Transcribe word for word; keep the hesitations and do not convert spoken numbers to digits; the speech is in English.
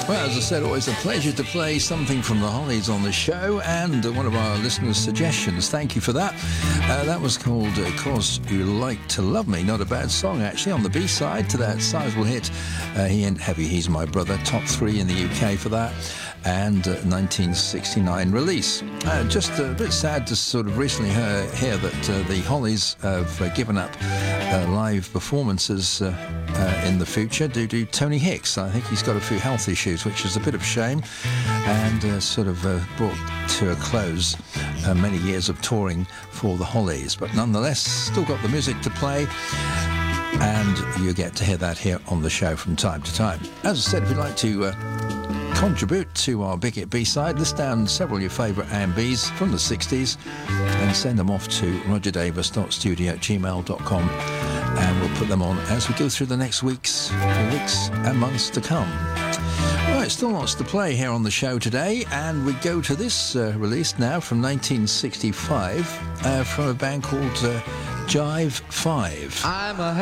Well, as I said, always a pleasure to play something from the Hollies on the show, and uh, one of our listeners' suggestions. Thank you for that. Uh, that was called uh, Cause You Like to Love Me. Not a bad song, actually, on the B-side to that sizable hit. Uh, he Ain't Heavy, He's My Brother, top three in the U K for that, and uh, nineteen sixty-nine release. Uh, just a bit sad to sort of recently hear, hear that uh, the Hollies have uh, given up uh, live performances uh, uh, in the future due to Tony Hicks. I think he's got a few health issues, which is a bit of a shame, and uh, sort of uh, brought to a close uh, many years of touring for the Hollies. But nonetheless, still got the music to play, and you get to hear that here on the show from time to time. As I said, if you'd like to uh, contribute to our Big Hit B-side, list down several of your favourite A and Bs from the sixties and send them off to roger davis dot studio at gmail dot com, and we'll put them on as we go through the next weeks, weeks and months to come. Right, still lots to play here on the show today, and we go to this uh, release now from nineteen sixty-five uh, from a band called uh, Jive Five. I'm a